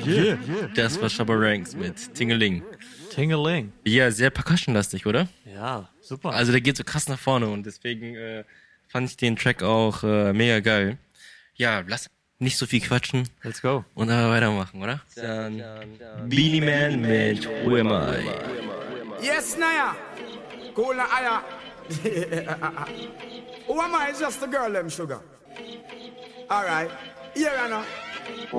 Yeah. Das war Shabba Ranks mit Tingeling. Tingeling. Ja, sehr percussionlastig, oder? Ja, super. Also der geht so krass nach vorne und deswegen fand ich den Track auch mega geil. Ja, lass nicht so viel quatschen. Let's go. Und aber weitermachen, oder? Dann Beanie Man mit Who Am I? Yes, Naya. Cool, Aya. Who am I? Just a girl, them sugar. All right. Here I know.